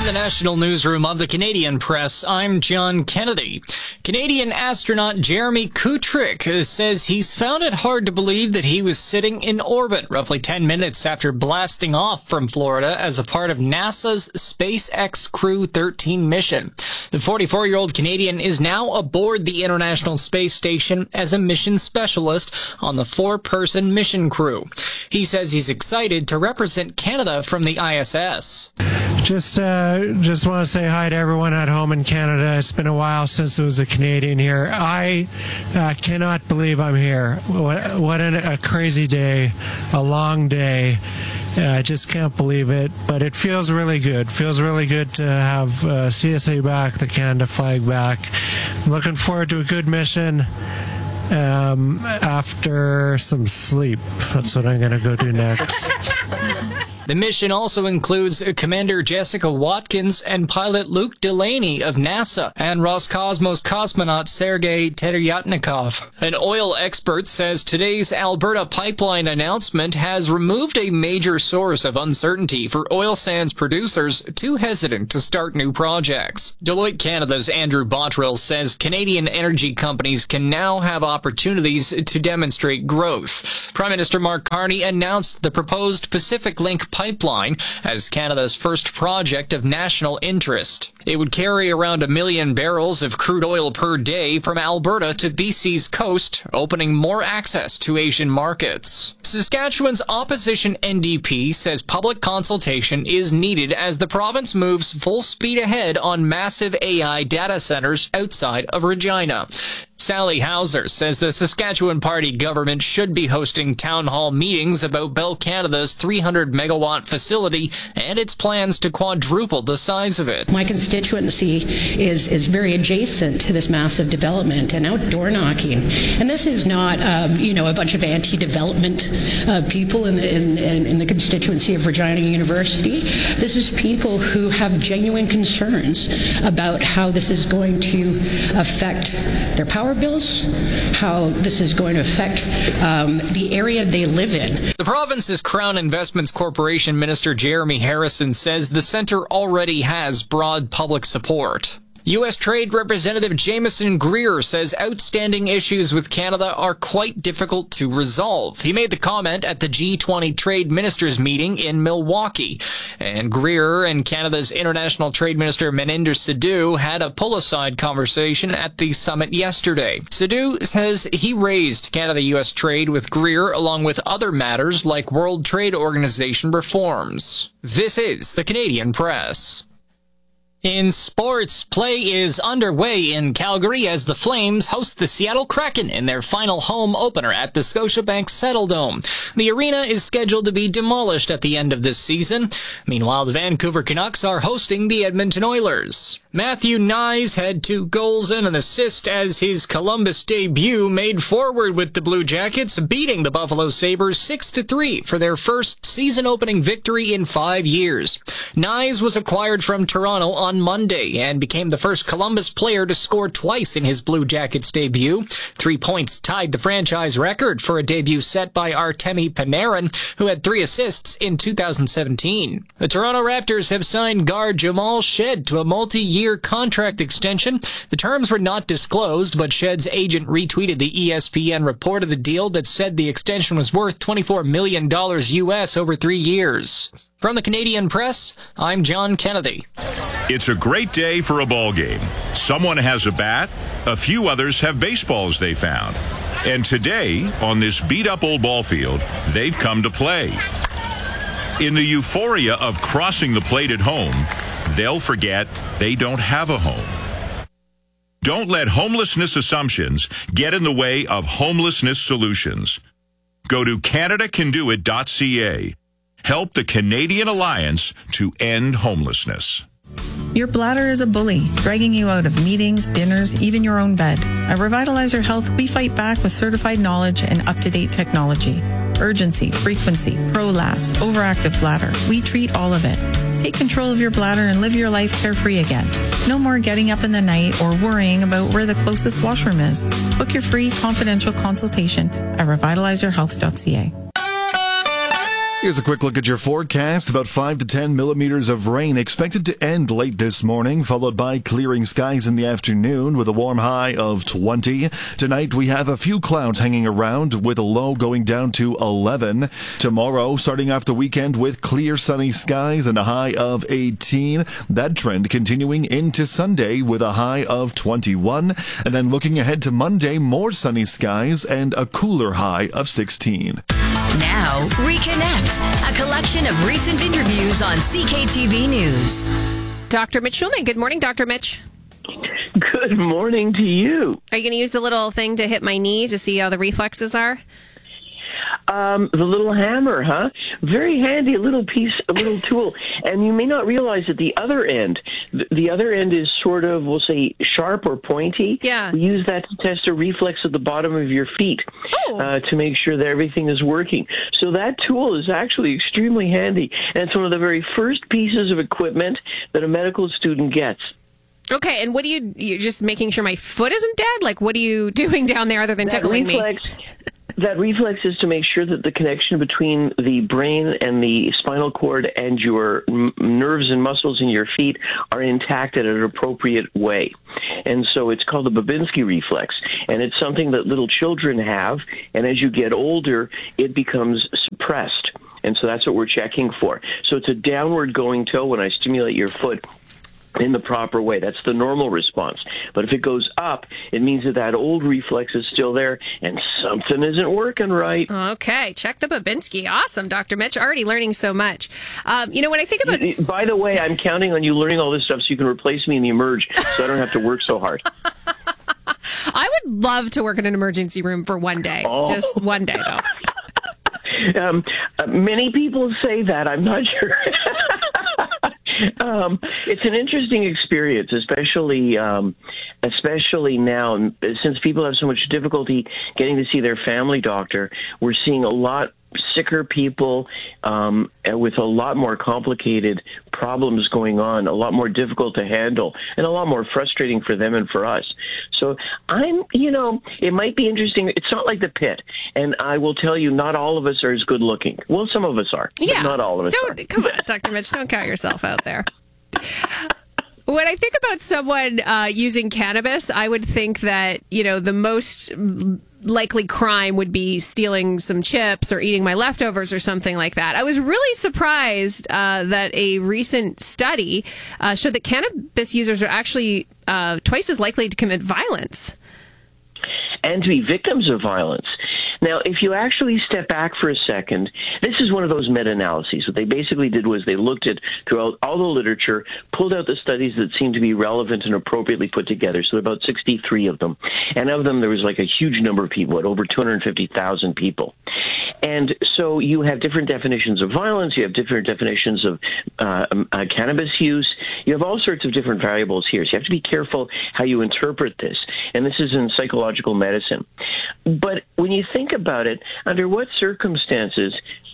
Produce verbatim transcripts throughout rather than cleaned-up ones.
the National Newsroom of the Canadian Press, I'm John Kennedy. Canadian astronaut Jeremy Kutrick says he's found it hard to believe that he was sitting in orbit roughly ten minutes after blasting off from Florida as a part of NASA's SpaceX Crew thirteen mission. The forty-four-year-old Canadian is now aboard the International Space Station as a mission specialist on the four-person mission crew. He says he's excited to represent Canada from the I S S. Just uh, just want to say hi to everyone at home in Canada. It's been a while since there was a Canadian here. I uh, cannot believe I'm here. What, what an, a crazy day, a long day. Uh, I just can't believe it, but it feels really good. Feels really good to have uh, C S A back, the Canada flag back. I'm looking forward to a good mission. Um, after some sleep. That's what I'm going to go do next. The mission also includes Commander Jessica Watkins and pilot Luke Delaney of NASA and Roscosmos cosmonaut Sergei Teryatnikov. An oil expert says today's Alberta pipeline announcement has removed a major source of uncertainty for oil sands producers too hesitant to start new projects. Deloitte Canada's Andrew Bottrill says Canadian energy companies can now have opportunities to demonstrate growth. Prime Minister Mark Carney announced the proposed Pacific Link pipeline as Canada's first project of national interest. It would carry around a million barrels of crude oil per day from Alberta to B C's coast, opening more access to Asian markets. Saskatchewan's opposition N D P says public consultation is needed as the province moves full speed ahead on massive A I data centers outside of Regina. Sally Hauser says the Saskatchewan Party government should be hosting town hall meetings about Bell Canada's three hundred megawatt facility and its plans to quadruple the size of it. My constituency is, is very adjacent to this massive development and outdoor knocking. And this is not, um, you know, a bunch of anti-development uh, people in the, in, in, in the constituency of Regina University. This is people who have genuine concerns about how this is going to affect their power bills, how this is going to affect um, the area they live in. The province's Crown Investments Corporation Minister Jeremy Harrison says the centre already has broad public support. U S Trade Representative Jameson Greer says outstanding issues with Canada are quite difficult to resolve. He made the comment at the G twenty Trade Ministers meeting in Milwaukee. And Greer and Canada's International Trade Minister Maninder Sidhu had a pull-aside conversation at the summit yesterday. Sidhu says he raised Canada-U S trade with Greer along with other matters like World Trade Organization reforms. This is the Canadian Press. In sports, play is underway in Calgary as the Flames host the Seattle Kraken in their final home opener at the Scotiabank Saddledome. The arena is scheduled to be demolished at the end of this season. Meanwhile, the Vancouver Canucks are hosting the Edmonton Oilers. Matthew Knies had two goals and an assist as his Columbus debut made forward with the Blue Jackets, beating the Buffalo Sabres six to three for their first season-opening victory in five years. Knies was acquired from Toronto on Monday and became the first Columbus player to score twice in his Blue Jackets debut. Three points tied the franchise record for a debut set by Artemi Panarin, who had three assists in two thousand seventeen. The Toronto Raptors have signed guard Jamal Shed to a multi-year contract extension. The terms were not disclosed, but Shed's agent retweeted the E S P N report of the deal that said the extension was worth twenty-four million dollars U S over three years. From the Canadian Press, I'm John Kennedy. It's a great day for a ball game. Someone has a bat, a few others have baseballs they found. And today, on this beat-up old ball field, they've come to play. In the euphoria of crossing the plate at home, they'll forget they don't have a home. Don't let homelessness assumptions get in the way of homelessness solutions. Go to Canada Can Do It dot C A. Help the Canadian Alliance to end homelessness. Your bladder is a bully, dragging you out of meetings, dinners, even your own bed. At Revitalizer Health, we fight back with certified knowledge and up-to-date technology. Urgency, frequency, prolapse, overactive bladder. We treat all of it. Take control of your bladder and live your life carefree again. No more getting up in the night or worrying about where the closest washroom is. Book your free confidential consultation at revitalizer health dot C A. Here's a quick look at your forecast. About five to ten millimeters of rain expected to end late this morning, followed by clearing skies in the afternoon with a warm high of twenty. Tonight, we have a few clouds hanging around with a low going down to eleven. Tomorrow, starting off the weekend with clear sunny skies and a high of eighteen. That trend continuing into Sunday with a high of twenty-one. And then looking ahead to Monday, more sunny skies and a cooler high of sixteen. Now, Reconnect, a collection of recent interviews on C K T V News. Doctor Mitch Schulman. Good morning, Doctor Mitch. Good morning to you. Are you going to use the little thing to hit my knee to see how the reflexes are? Um, the little hammer, huh? Very handy, a little piece, a little tool. And you may not realize that the other end, the other end is sort of, we'll say, sharp or pointy. Yeah. We use that to test a reflex at the bottom of your feet oh. uh, to make sure that everything is working. So that tool is actually extremely handy. And it's one of the very first pieces of equipment that a medical student gets. Okay, and what do you, you're just making sure my foot isn't dead? Like, what are you doing down there other than that tickling reflex, me? That reflex is to make sure that the connection between the brain and the spinal cord and your m- nerves and muscles in your feet are intact in an appropriate way. And so it's called the Babinski reflex. And it's something that little children have. And as you get older, it becomes suppressed. And so that's what we're checking for. So it's a downward going toe when I stimulate your foot in the proper way. That's the normal response. But if it goes up, it means that that old reflex is still there and something isn't working right. Okay, check the Babinski. Awesome, Doctor Mitch. Already learning so much. Um, you know, when I think about... By the way, I'm counting on you learning all this stuff so you can replace me in the Emerge so I don't have to work so hard. I would love to work in an emergency room for one day. Oh. Just one day, though. Um, uh, many people say that. I'm not sure. Um, it's an interesting experience, especially um, especially now, since people have so much difficulty getting to see their family doctor. We're seeing a lot sicker people um, with a lot more complicated problems going on, a lot more difficult to handle, and a lot more frustrating for them and for us. So I'm, you know, it might be interesting. It's not like the pit, and I will tell you, not all of us are as good looking. Well, some of us are, yeah, but not all of us don't, are. Come on, Doctor Mitch, don't count yourself out there. When I think about someone uh, using cannabis, I would think that, you know, the most likely crime would be stealing some chips or eating my leftovers or something like that. I was really surprised uh, that a recent study uh, showed that cannabis users are actually uh, twice as likely to commit violence. And to be victims of violence. Now, if you actually step back for a second, this is one of those meta-analyses. What they basically did was they looked at throughout all the literature, pulled out the studies that seemed to be relevant and appropriately put together. So about sixty-three of them. And of them, there was like a huge number of people, at over two hundred fifty thousand people. And so you have different definitions of violence. You have different definitions of uh, uh, cannabis use. You have all sorts of different variables here. So you have to be careful how you interpret this. And this is in psychological medicine. But when you think about it, under what circumstances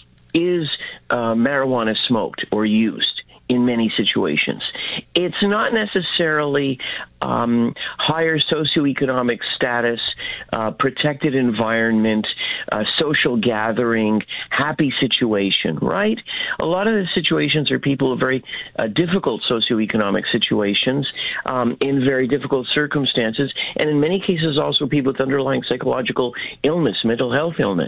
is uh, marijuana smoked or used? In many situations, it's not necessarily um, higher socioeconomic status, uh, protected environment, uh, social gathering, happy situation, right? A lot of the situations are people in very uh, difficult socioeconomic situations, um, in very difficult circumstances, and in many cases also people with underlying psychological illness, mental health illness.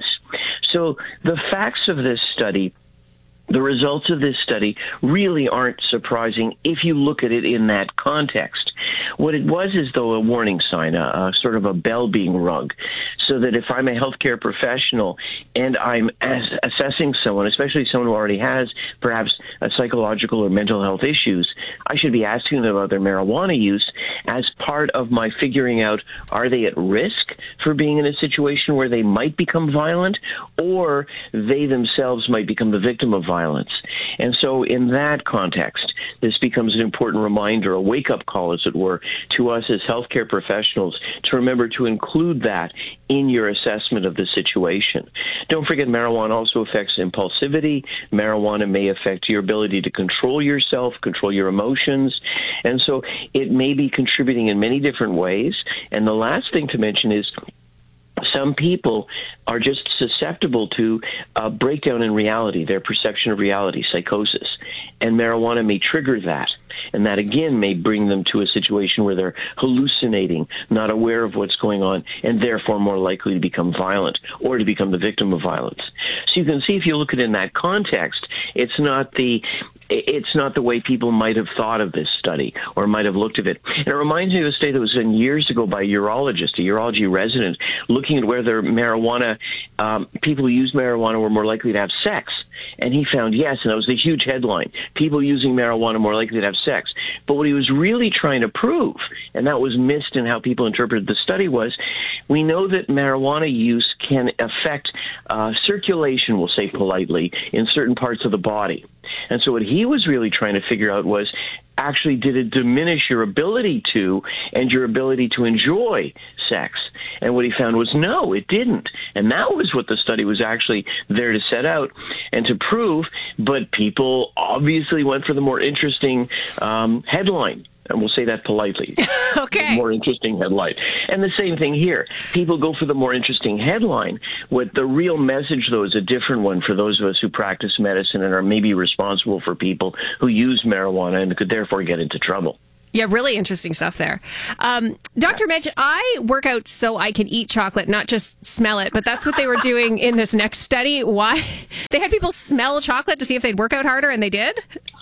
So the facts of this study, the results of this study really aren't surprising if you look at it in that context. What it was is, though, a warning sign, a, a sort of a bell being rung, so that if I'm a healthcare professional and I'm as- assessing someone, especially someone who already has perhaps a psychological or mental health issues, I should be asking them about their marijuana use as part of my figuring out, are they at risk for being in a situation where they might become violent, or they themselves might become the victim of violence. And so in that context, this becomes an important reminder, a wake-up call, as it were, to us as healthcare professionals to remember to include that in your assessment of the situation. Don't forget, marijuana also affects impulsivity. Marijuana may affect your ability to control yourself, control your emotions. And so it may be contributing in many different ways. And the last thing to mention is, some people are just susceptible to a breakdown in reality, their perception of reality, psychosis. And marijuana may trigger that. And that, again, may bring them to a situation where they're hallucinating, not aware of what's going on, and therefore more likely to become violent or to become the victim of violence. So you can see, if you look at it in that context, it's not the it's not the way people might have thought of this study or might have looked at it. And it reminds me of a study that was done years ago by a urologist, a urology resident, looking at whether marijuana, um, people who use marijuana were more likely to have sex. And he found yes, and that was a huge headline. People using marijuana more likely to have sex. But what he was really trying to prove, and that was missed in how people interpreted the study, was we know that marijuana use can affect uh, circulation, we'll say politely, in certain parts of the body. And so what he was really trying to figure out was, actually, did it diminish your ability to and your ability to enjoy sex? And what he found was no, it didn't. And that was what the study was actually there to set out and to prove. But people obviously went for the more interesting um, headline. And we'll say that politely. Okay. The more interesting headline. And the same thing here. People go for the more interesting headline. What the real message, though, is a different one for those of us who practice medicine and are maybe responsible for people who use marijuana and could therefore get into trouble. Yeah, really interesting stuff there. Um, Doctor Yeah. Mitch, I work out so I can eat chocolate, not just smell it, but that's what they were doing in this next study. Why? They had people smell chocolate to see if they'd work out harder, and they did?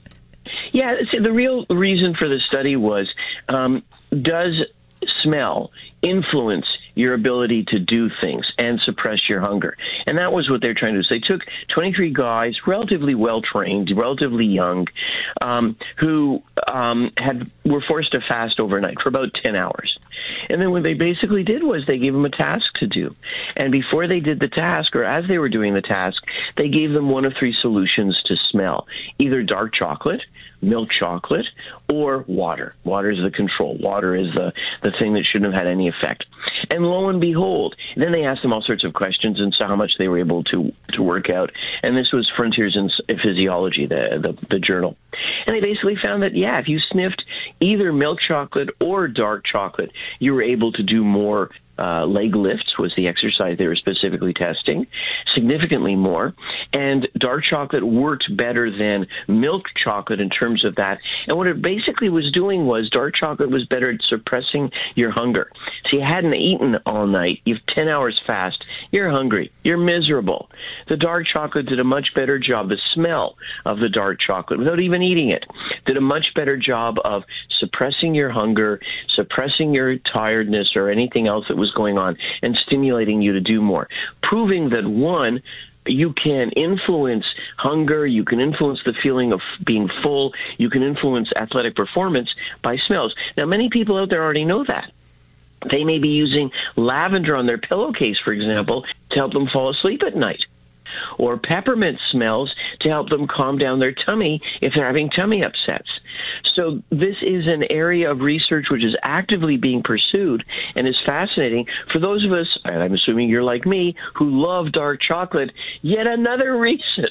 Yeah, see, the real reason for the study was, um, does smell influence your ability to do things and suppress your hunger? And that was what they're trying to do. So they took twenty-three guys, relatively well-trained, relatively young, um, who um, had were forced to fast overnight for about ten hours. And then what they basically did was they gave them a task to do. And before they did the task, or as they were doing the task, they gave them one of three solutions to smell: either dark chocolate, milk chocolate, or water. Water is the control. Water is the, the thing that shouldn't have had any effect. And lo and behold, then they asked them all sorts of questions and saw how much they were able to, to work out. And this was Frontiers in Physiology, the, the, the journal. And they basically found that, yeah, if you sniffed either milk chocolate or dark chocolate, you were able to do more. Uh, leg lifts was the exercise they were specifically testing, significantly more. And dark chocolate worked better than milk chocolate in terms of that. And what it basically was doing was dark chocolate was better at suppressing your hunger. So you hadn't eaten all night. You've ten hours fast. You're hungry. You're miserable. The dark chocolate did a much better job. The smell of the dark chocolate, without even eating it, did a much better job of suppressing your hunger, suppressing your tiredness or anything else that was going on, and stimulating you to do more, proving that, one, you can influence hunger, you can influence the feeling of being full, you can influence athletic performance by smells. Now, many people out there already know that. They may be using lavender on their pillowcase, for example, to help them fall asleep at night, or peppermint smells to help them calm down their tummy if they're having tummy upsets. So this is an area of research which is actively being pursued and is fascinating for those of us, and I'm assuming you're like me, who love dark chocolate. Yet another reason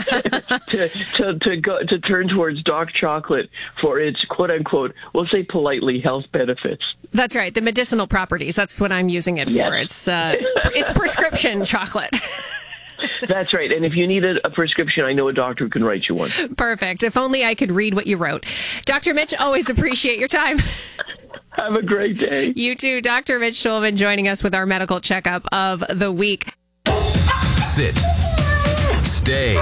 to, to, to, go, to turn towards dark chocolate for its quote-unquote, we'll say politely, health benefits. That's right, the medicinal properties. That's what I'm using it yes. for. It's, uh, it's prescription chocolate. That's right. And if you need a, a prescription, I know a doctor who can write you one. Perfect. If only I could read what you wrote. Doctor Mitch, always appreciate your time. Have a great day. You too. Doctor Mitch Shulman joining us with our medical checkup of the week. Sit. Stay.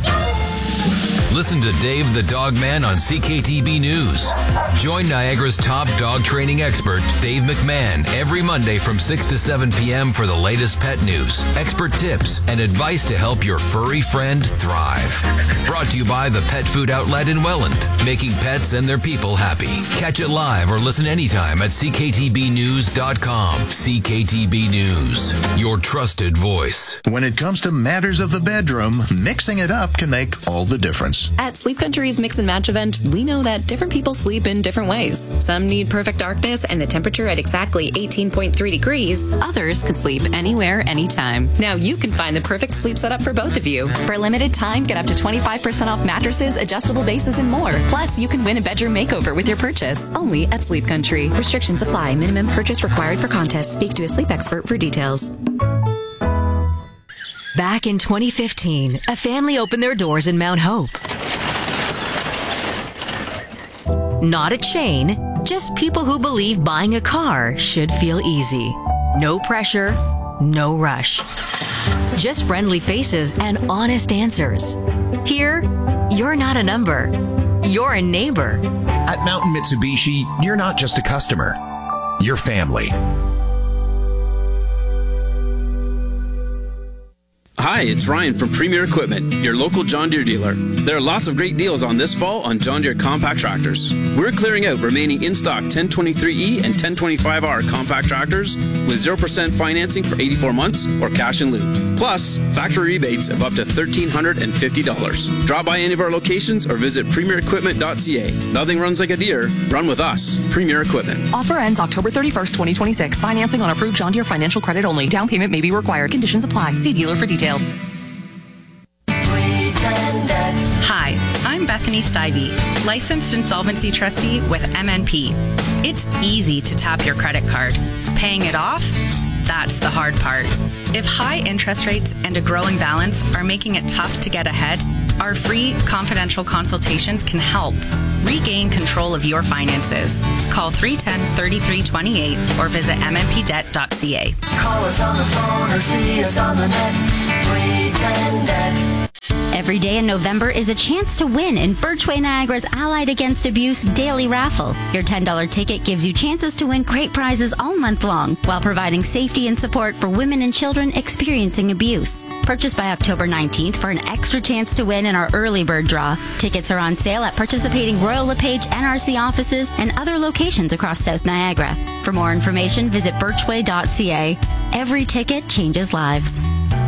Listen to Dave the Dog Man on C K T B News. Join Niagara's top dog training expert, Dave McMahon, every Monday from six to seven p.m. for the latest pet news, expert tips, and advice to help your furry friend thrive. Brought to you by the Pet Food Outlet in Welland, making pets and their people happy. Catch it live or listen anytime at c k t b news dot com. C K T B News, your trusted voice. When it comes to matters of the bedroom, mixing it up can make all the difference. matches. At Sleep Country's Mix and Match event, we know that different people sleep in different ways. Some need perfect darkness and the temperature at exactly eighteen point three degrees. Others could sleep anywhere, anytime. Now you can find the perfect sleep setup for both of you. For a limited time, get up to twenty-five percent off mattresses, adjustable bases, and more. Plus, you can win a bedroom makeover with your purchase. Only at Sleep Country. Restrictions apply. Minimum purchase required for contest. Speak to a sleep expert for details. Back in twenty fifteen, a family opened their doors in Mount Hope. Not a chain, just people who believe buying a car should feel easy. No pressure, no rush. Just friendly faces and honest answers. Here, you're not a number. You're a neighbor. At Mountain Mitsubishi, you're not just a customer. You're family. Hi, it's Ryan from Premier Equipment, your local John Deere dealer. There are lots of great deals on this fall on John Deere compact tractors. We're clearing out remaining in-stock ten twenty-three E and ten twenty-five R compact tractors with zero percent financing for eighty-four months or cash in lieu. Plus, factory rebates of up to one thousand three hundred fifty dollars. Drop by any of our locations or visit premier equipment dot c a. Nothing runs like a Deere. Run with us. Premier Equipment. Offer ends October thirty-first, twenty twenty-six. Financing on approved John Deere financial credit only. Down payment may be required. Conditions apply. See dealer for details. Hi, I'm Bethany Stibbe, licensed insolvency trustee with M N P. It's easy to tap your credit card. Paying it off? That's the hard part. If high interest rates and a growing balance are making it tough to get ahead, our free confidential consultations can help. Regain control of your finances. Call three one zero, three three two eight or visit m n p debt dot c a. Call us on the phone or see us on the net. three ten net. Every day in November is a chance to win in Birchway Niagara's Allied Against Abuse Daily Raffle. Your ten dollars ticket gives you chances to win great prizes all month long while providing safety and support for women and children experiencing abuse. Purchase by October nineteenth for an extra chance to win in our early bird draw. Tickets are on sale at participating Royal LePage N R C offices and other locations across South Niagara. For more information, visit birchway dot c a. Every ticket changes lives.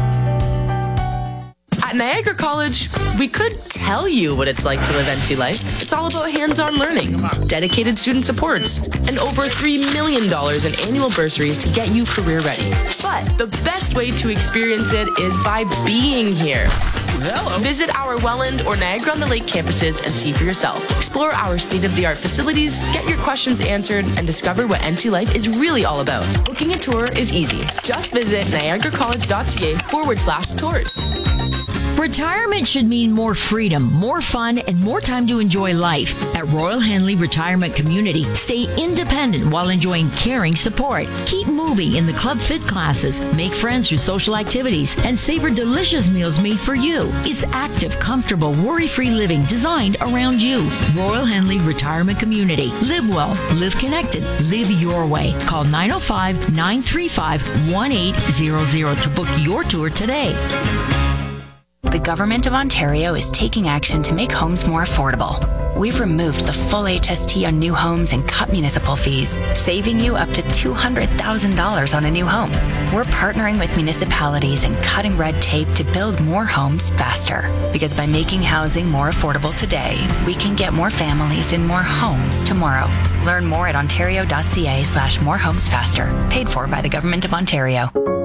At Niagara College, we could tell you what it's like to live N C life. It's all about hands-on learning, dedicated student supports, and over three million dollars in annual bursaries to get you career ready. But the best way to experience it is by being here. Hello. Visit our Welland or Niagara-on-the-Lake campuses and see for yourself. Explore our state-of-the-art facilities, get your questions answered, and discover what N C life is really all about. Booking a tour is easy. Just visit niagara college dot c a forward slash tours. Retirement should mean more freedom, more fun, and more time to enjoy life. At Royal Henley Retirement Community, stay independent while enjoying caring support. Keep moving in the Club Fit classes, make friends through social activities, and savor delicious meals made for you. It's active, comfortable, worry-free living designed around you. Royal Henley Retirement Community. Live well, live connected, live your way. Call nine oh five, nine three five, one eight zero zero to book your tour today. The Government of Ontario is taking action to make homes more affordable. We've removed the full H S T on new homes and cut municipal fees, saving you up to two hundred thousand dollars on a new home. We're partnering with municipalities and cutting red tape to build more homes faster. Because by making housing more affordable today, we can get more families in more homes tomorrow. Learn more at ontario dot c a slash more homes faster. Paid for by the Government of Ontario.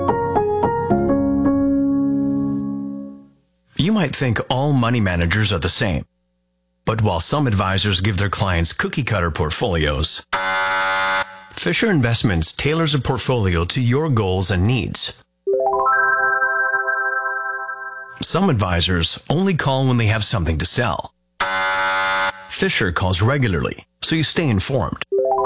You might think all money managers are the same. But while some advisors give their clients cookie-cutter portfolios, Fisher Investments tailors a portfolio to your goals and needs. Some advisors only call when they have something to sell. Fisher calls regularly, so you stay informed.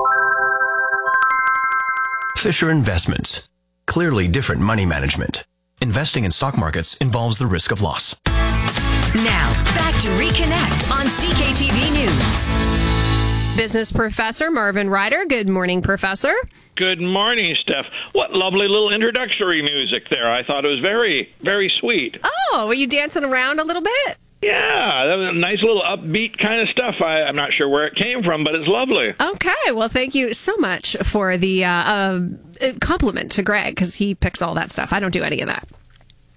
Fisher Investments. Clearly different money management. Investing in stock markets involves the risk of loss. Now, back to Reconnect on C K T V News. Business professor Marvin Ryder. Good morning, Professor. Good morning, Steph. What lovely little introductory music there. I thought it was very, very sweet. Oh, were you dancing around a little bit? Yeah, that was a nice little upbeat kind of stuff. I, I'm not sure where it came from, but it's lovely. Okay, well, thank you so much for the uh, uh, compliment to Greg, because he picks all that stuff. I don't do any of that.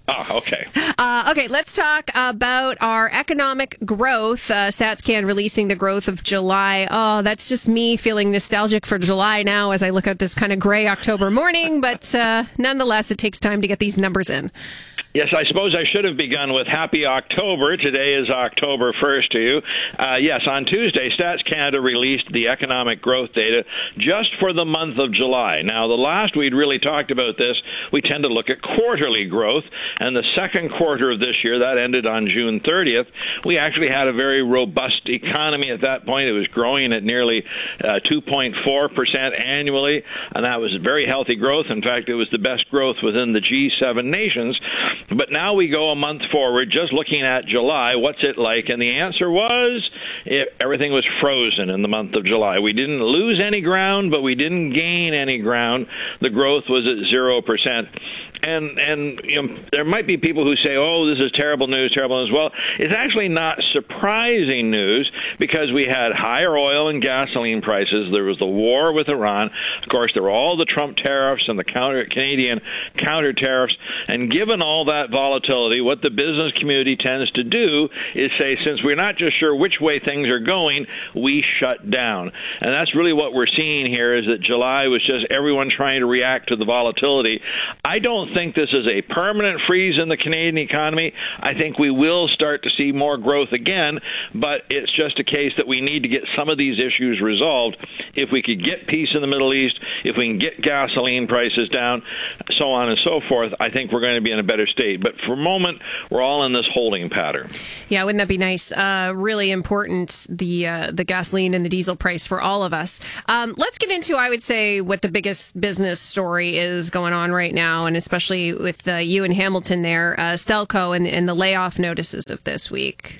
Ah, okay. Uh, okay, let's talk about our economic growth. Uh, StatsCan releasing the growth of July. Oh, that's just me feeling nostalgic for July now as I look at this kind of gray October morning. But uh, nonetheless, it takes time to get these numbers in. Yes, I suppose I should have begun with Happy October. Today is October first to you. Uh, yes, on Tuesday, Stats Canada released the economic growth data just for the month of July. Now, the last we'd really talked about this, we tend to look at quarterly growth, and the second quarter of this year, that ended on June thirtieth, we actually had a very robust economy at that point. It was growing at nearly uh, two point four percent annually, and that was very healthy growth. In fact, it was the best growth within the G seven nations. But now we go a month forward, just looking at July. What's it like? And the answer was it, everything was frozen in the month of July. We didn't lose any ground, but we didn't gain any ground. The growth was at zero percent. And, and you know, there might be people who say, oh, this is terrible news, terrible news. Well, it's actually not surprising news because we had higher oil and gasoline prices. There was the war with Iran. Of course, there were all the Trump tariffs and the counter Canadian counter tariffs. And given all that volatility, what the business community tends to do is say, since we're not just sure which way things are going, we shut down. And that's really what we're seeing here is that July was just everyone trying to react to the volatility. I don't think this is a permanent freeze in the Canadian economy. I think we will start to see more growth again, but it's just a case that we need to get some of these issues resolved. If we could get peace in the Middle East, if we can get gasoline prices down, so on and so forth, I think we're going to be in a better state. But for a moment, we're all in this holding pattern. Yeah, wouldn't that be nice? Uh, really important, the uh, the gasoline and the diesel price for all of us. Um, let's get into, I would say, what the biggest business story is going on right now, and especially with uh, you and Hamilton there, uh, Stelco and, and the layoff notices of this week.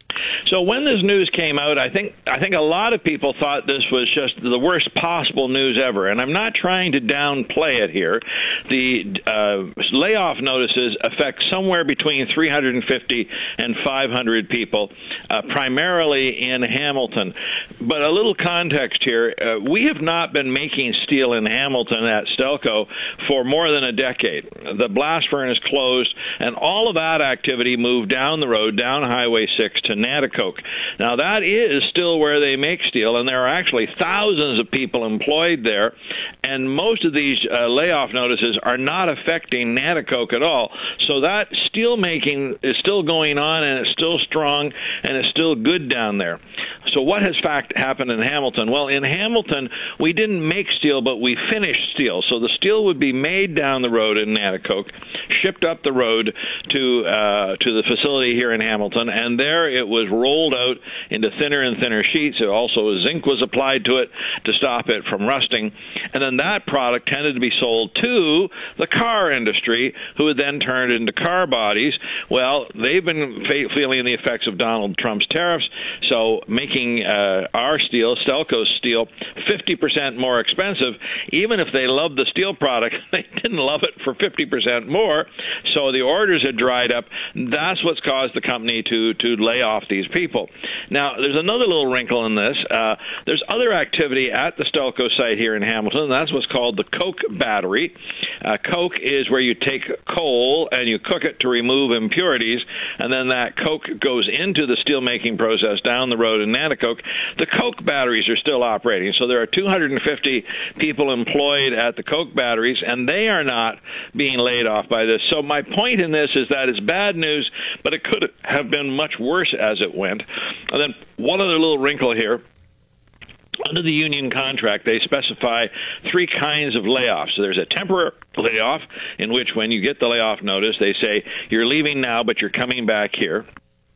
So when this news came out, I think I think a lot of people thought this was just the worst possible news ever. And I'm not trying to downplay it here. The uh, layoff notices affect somewhere between three hundred fifty and five hundred people, uh, primarily in Hamilton. But a little context here. Uh, we have not been making steel in Hamilton at Stelco for more than a decade. The blast furnace closed, and all of that activity moved down the road, down Highway six to Nanticoke. Now, that is still where they make steel, and there are actually thousands of people employed there, and most of these uh, layoff notices are not affecting Nanticoke at all. So that steel making is still going on, and it's still strong, and it's still good down there. So what has fact happened in Hamilton? Well, in Hamilton, we didn't make steel, but we finished steel. So the steel would be made down the road in Nanticoke, shipped up the road to uh, to the facility here in Hamilton, and there it was rolled out into thinner and thinner sheets. It also, zinc was applied to it to stop it from rusting. And then that product tended to be sold to the car industry, who would then turn it into car bodies. Well, they've been fa- feeling the effects of Donald Trump's tariffs, so making uh, our steel, Stelco's steel, fifty percent more expensive. Even if they loved the steel product, they didn't love it for fifty percent more, so the orders had dried up. That's what's caused the company to, to lay off these people. Now, there's another little wrinkle in this. Uh, there's other activity at the Stelco site here in Hamilton, and that's what's called the coke battery. Uh, coke is where you take coal and you cook it to remove impurities, and then that coke goes into the steelmaking process down the road in Nanticoke. The coke batteries are still operating, so there are two hundred fifty people employed at the coke batteries, and they are not being laid off by this. So my point in this is that it's bad news, but it could have been much worse as it went. And then one other little wrinkle here. Under the union contract, they specify three kinds of layoffs. So there's a temporary layoff, in which when you get the layoff notice, they say, you're leaving now, but you're coming back here.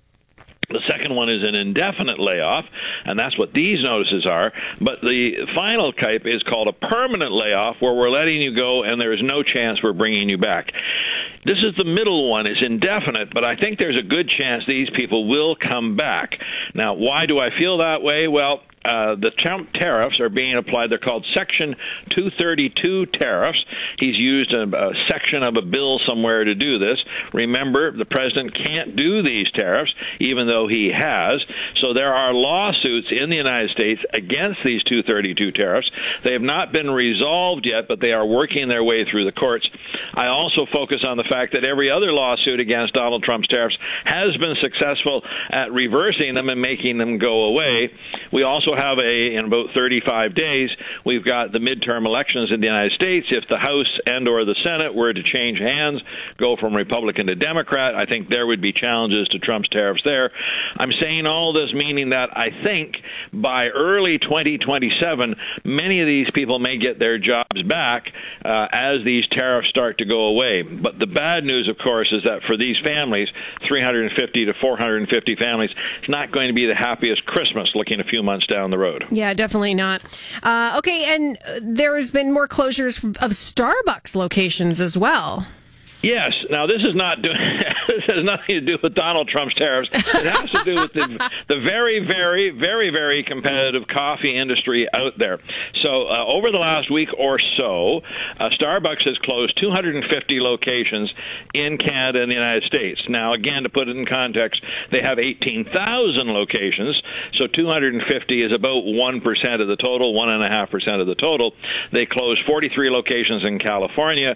The second one is an indefinite layoff, and that's what these notices are. But the final type is called a permanent layoff, where we're letting you go and there is no chance we're bringing you back. This is the middle one. It's indefinite, but I think there's a good chance these people will come back. Now, why do I feel that way? Well, uh, the Trump tariffs are being applied. They're called Section two thirty-two tariffs. He's used a, a section of a bill somewhere to do this. Remember, the president can't do these tariffs, even though he has. So there are lawsuits in the United States against these two thirty-two tariffs. They have not been resolved yet, but they are working their way through the courts. I also focus on the fact that every other lawsuit against Donald Trump's tariffs has been successful at reversing them and making them go away. We also have a, in about thirty-five days, we've got the midterm elections in the United States. If the House and or the Senate were to change hands, go from Republican to Democrat, I think there would be challenges to Trump's tariffs there. I'm saying all this meaning that I think by early twenty twenty-seven, many of these people may get their jobs back uh, as these tariffs start to go away. But the bad news, of course, is that for these families, three hundred fifty to four hundred fifty families, it's not going to be the happiest Christmas looking a few months down the road. Yeah, definitely not. Uh, okay, and there's been more closures of Starbucks locations as well. Yes. Now, this is not doing, this has nothing to do with Donald Trump's tariffs. It has to do with the, the very, very, very, very competitive coffee industry out there. So uh, over the last week or so, uh, Starbucks has closed two hundred fifty locations in Canada and the United States. Now, again, to put it in context, they have eighteen thousand locations, so two hundred fifty is about one percent of the total, one point five percent of the total. They closed forty-three locations in California,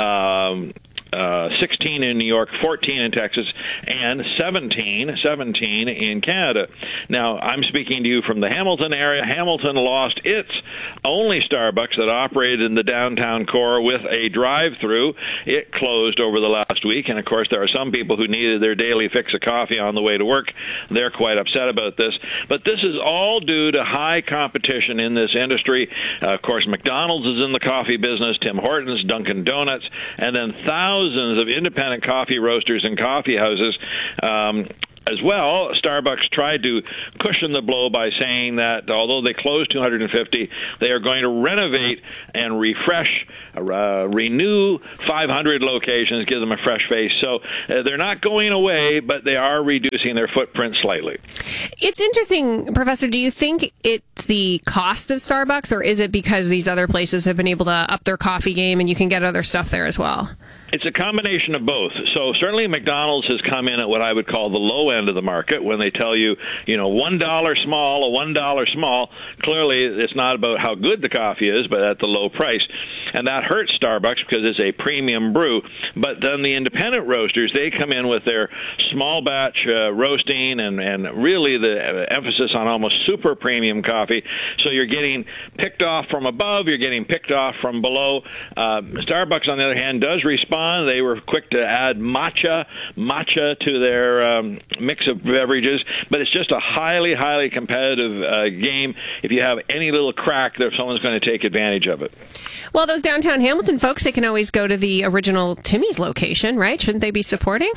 um, Uh, sixteen in New York, fourteen in Texas, and seventeen, seventeen in Canada. Now, I'm speaking to you from the Hamilton area. Hamilton lost its only Starbucks that operated in the downtown core with a drive-through. It closed over the last week, and of course, there are some people who needed their daily fix of coffee on the way to work. They're quite upset about this. But this is all due to high competition in this industry. Uh, of course, McDonald's is in the coffee business, Tim Hortons, Dunkin' Donuts, and then thousands Thousands of independent coffee roasters and coffee houses. Um, As well, Starbucks tried to cushion the blow by saying that although they closed two hundred fifty, they are going to renovate and refresh, uh, renew five hundred locations, give them a fresh face. So uh, they're not going away, but they are reducing their footprint slightly. It's interesting, Professor. Do you think it's the cost of Starbucks, or is it because these other places have been able to up their coffee game and you can get other stuff there as well? It's a combination of both. So certainly McDonald's has come in at what I would call the low end of the market when they tell you, you know, one dollar small, a one dollar small. Clearly, it's not about how good the coffee is, but at the low price. And that hurts Starbucks because it's a premium brew. But then the independent roasters, they come in with their small batch uh, roasting and, and really the emphasis on almost super premium coffee. So you're getting picked off from above, you're getting picked off from below. Uh, Starbucks, on the other hand, does respond. They were quick to add matcha, matcha to their um, mix of beverages, but it's just a highly, highly competitive uh, game. If you have any little crack there, someone's going to take advantage of it. Well, those downtown Hamilton folks, they can always go to the original Timmy's location, right? Shouldn't they be supporting?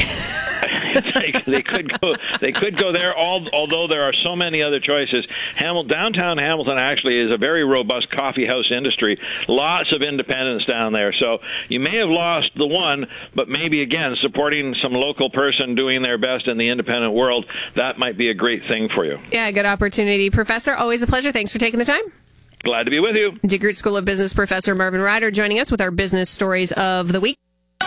they, they could go. They could go there. All, although there are so many other choices, Hamilton, downtown Hamilton actually is a very robust coffee house industry. Lots of independents down there. So you may have lost the one, but maybe again supporting some local person doing their best in the independent world. That might be a great thing for you. Yeah, good opportunity, Professor. Always a pleasure. Thanks for taking the time. Glad to be with you. DeGroote School of Business Professor Marvin Ryder joining us with our business stories of the week.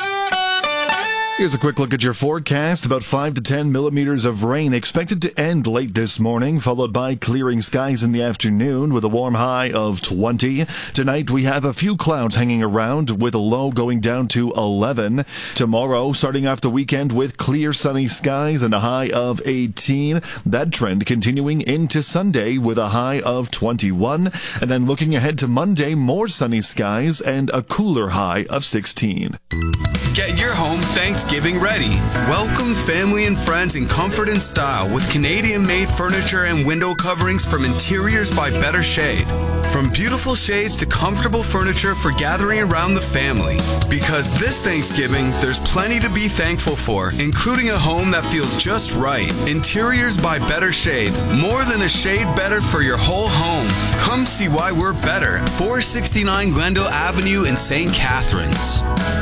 Here's a quick look at your forecast. About five to ten millimeters of rain expected to end late this morning, followed by clearing skies in the afternoon with a warm high of twenty. Tonight we have a few clouds hanging around with a low going down to eleven. Tomorrow, starting off the weekend with clear sunny skies and a high of eighteen. That trend continuing into Sunday with a high of twenty-one. And then looking ahead to Monday, more sunny skies and a cooler high of sixteen. Get your home Thanksgiving ready. Welcome family and friends in comfort and style with Canadian-made furniture and window coverings from Interiors by Better Shade. From beautiful shades to comfortable furniture for gathering around the family. Because this Thanksgiving, there's plenty to be thankful for, including a home that feels just right. Interiors by Better Shade. More than a shade better for your whole home. Come see why we're better. four sixty-nine Glendale Avenue in Saint Catharines.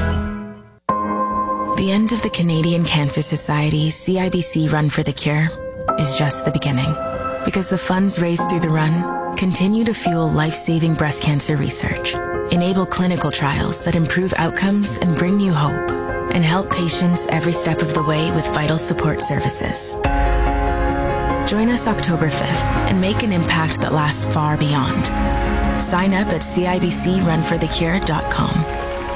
The end of the Canadian Cancer Society's C I B C Run for the Cure is just the beginning. Because the funds raised through the run continue to fuel life-saving breast cancer research, enable clinical trials that improve outcomes and bring you hope, and help patients every step of the way with vital support services. Join us October fifth and make an impact that lasts far beyond. Sign up at C I B C run for the cure dot com.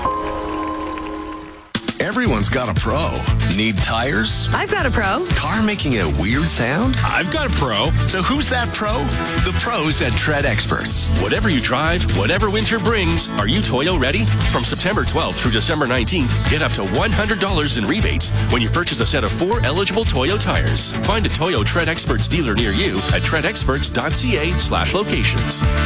Everyone's got a pro. Need tires? I've got a pro. Car making a weird sound? I've got a pro. So who's that pro? The pros at Tread Experts. Whatever you drive, whatever winter brings, are you Toyo ready? From September twelfth through December nineteenth, get up to one hundred dollars in rebates when you purchase a set of four eligible Toyo tires. Find a Toyo Tread Experts dealer near you at tread experts dot c a slash locations.